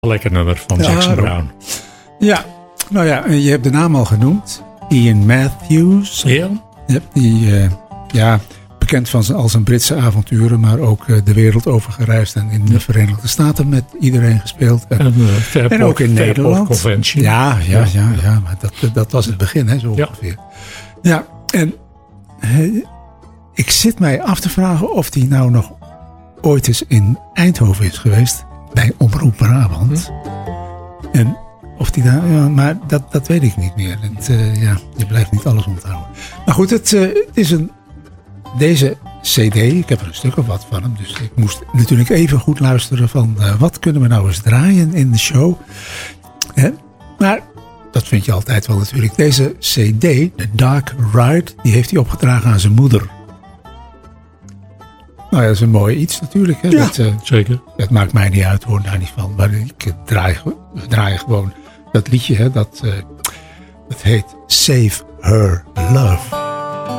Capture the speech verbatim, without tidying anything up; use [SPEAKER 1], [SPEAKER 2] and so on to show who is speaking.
[SPEAKER 1] Lekker nummer van
[SPEAKER 2] Ja,
[SPEAKER 1] Jackson
[SPEAKER 2] daarom.
[SPEAKER 1] Browne.
[SPEAKER 2] Ja, nou ja, je hebt de naam al genoemd. Ian Matthews.
[SPEAKER 1] Ja?
[SPEAKER 2] Ja, die, uh, ja, bekend van zijn, al zijn Britse avonturen, maar ook uh, de wereld over gereisd en in de Verenigde Staten met iedereen gespeeld. En,
[SPEAKER 1] En, uh, Fairport,
[SPEAKER 2] en ook in
[SPEAKER 1] Fairport
[SPEAKER 2] Nederland.
[SPEAKER 1] Convention.
[SPEAKER 2] Ja, ja, ja, ja, maar dat, dat was het begin, hè, zo
[SPEAKER 1] Ja.
[SPEAKER 2] ongeveer. Ja, en uh, ik zit mij af te vragen of die nou nog ooit eens in Eindhoven is geweest, bij Omroep Brabant. Hm. En of die daar, ja, maar dat, dat weet ik niet meer. Het, uh, ja, je blijft niet alles onthouden. Maar goed, het, uh, het is een, deze cd, ik heb er een stuk of wat van hem, dus ik moest natuurlijk even goed luisteren van uh, wat kunnen we nou eens draaien in de show. Hè? Maar dat vind je altijd wel natuurlijk. Deze cd, The Dark Ride, die heeft hij opgedragen aan zijn moeder. Nou ja, dat is een mooi iets natuurlijk. Hè?
[SPEAKER 1] Ja,
[SPEAKER 2] dat, uh,
[SPEAKER 1] zeker.
[SPEAKER 2] Dat maakt mij niet uit, hoor, daar niet van. Maar ik draai, we draaien gewoon dat liedje, hè, dat, uh, dat heet Save Her Love.